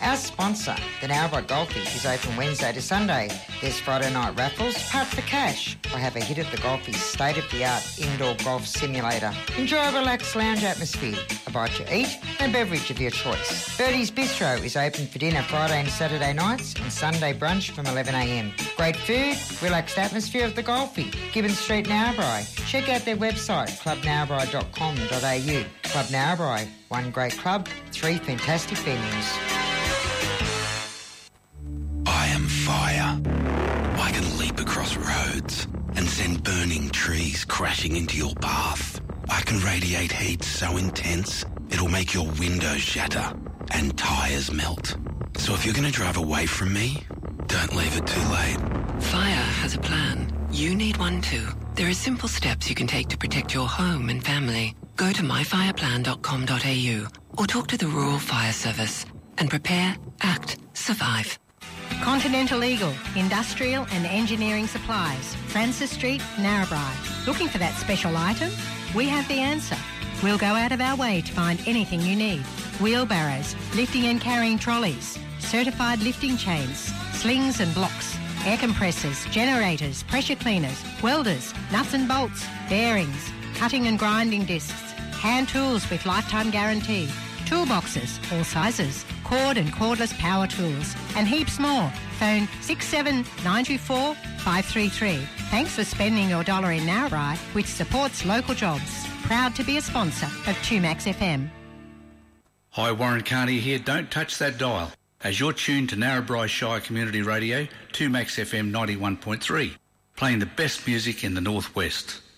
Our sponsor, the Narrabri Golfies, is open Wednesday to Sunday. There's Friday night raffles, putt for cash, or have a hit at the Golfies' state-of-the-art indoor golf simulator. Enjoy a relaxed lounge atmosphere, a bite to eat and a beverage of your choice. Birdie's Bistro is open for dinner Friday and Saturday nights and Sunday brunch from 11am. Great food, relaxed atmosphere of the Golfie. Gibbon Street, Narrabri. Check out their website, clubnarrabri.com.au. Club Narrabri, one great club, 3 fantastic venues. I am fire. I can leap across roads and send burning trees crashing into your path. I can radiate heat so intense it'll make your windows shatter and tyres melt. So if you're going to drive away from me, don't leave it too late. Fire has a plan. You need one too. There are simple steps you can take to protect your home and family. Go to myfireplan.com.au or talk to the Rural Fire Service and prepare, act, survive. Continental Eagle, industrial and engineering supplies. Francis Street, Narrabri. Looking for that special item? We have the answer. We'll go out of our way to find anything you need. Wheelbarrows, lifting and carrying trolleys, certified lifting chains, slings and blocks, air compressors, generators, pressure cleaners, welders, nuts and bolts, bearings, cutting and grinding discs, hand tools with lifetime guarantee, toolboxes, all sizes, cord and cordless power tools, and heaps more. Phone 67924 533. Thanks for spending your dollar in Narrabri, which supports local jobs. Proud to be a sponsor of 2Max FM. Hi, Warren Carney here. Don't touch that dial, as you're tuned to Narrabri Shire Community Radio, 2Max FM 91.3, playing the best music in the Northwest.